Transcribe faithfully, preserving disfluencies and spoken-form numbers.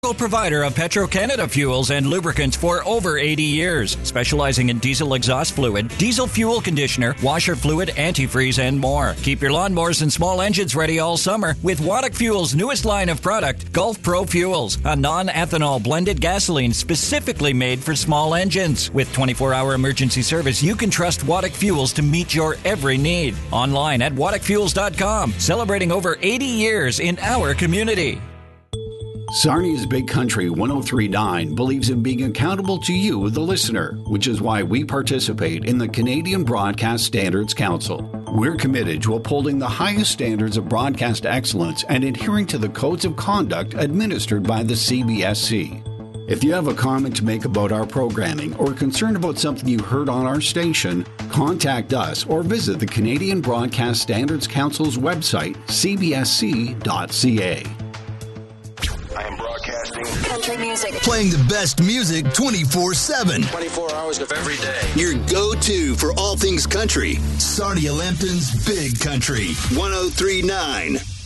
Provider of Petro-Canada fuels and lubricants for over eighty years, specializing in diesel exhaust fluid, diesel fuel conditioner, washer fluid, antifreeze, and more. Keep your lawnmowers and small engines ready all summer with Waddock Fuels' newest line of product, Gulf Pro Fuels, a non-ethanol blended gasoline specifically made for small engines. With twenty-four hour emergency service, you can trust Waddock Fuels to meet your every need. Online at waddock fuels dot com, celebrating over eighty years in our community. Sarnia's Big Country one oh three point nine believes in being accountable to you, the listener, which is why we participate in the Canadian Broadcast Standards Council. We're committed to upholding the highest standards of broadcast excellence and adhering to the codes of conduct administered by the C B S C. If you have a comment to make about our programming or concerned about something you heard on our station, contact us or visit the Canadian Broadcast Standards Council's website, c b s c dot c a. I am broadcasting country music, playing the best music twenty-four seven. twenty-four hours of every day. Your go-to for all things country. Sarnia Lambton's Big Country one oh three point nine.